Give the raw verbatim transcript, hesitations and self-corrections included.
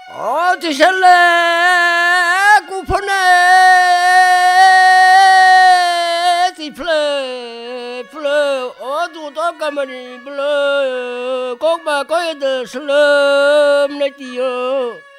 Ờ thì sẽ là cú phân thì ple ple ờ tụi tao cầm đi ple con bà có cái sớm này chị ơi